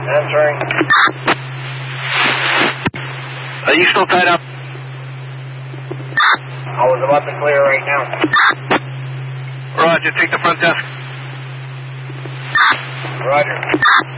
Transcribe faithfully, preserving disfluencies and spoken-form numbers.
Answering. Are you still tied up? I was about to clear right now. Roger, take the front desk. Roger.